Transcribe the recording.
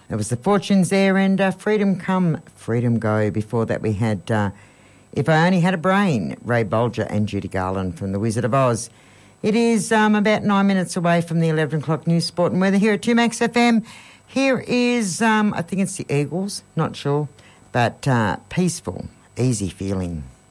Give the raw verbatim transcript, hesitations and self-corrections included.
It was the Fortunes there and uh, Freedom Come, Freedom Go. Before that we had uh, If I Only Had a Brain, Ray Bolger and Judy Garland from The Wizard of Oz. It is um, about nine minutes away from the eleven o'clock news, sport and weather here at two Max F M. Here is, um, I think it's the Eagles, not sure, but uh, Peaceful, Easy Feeling.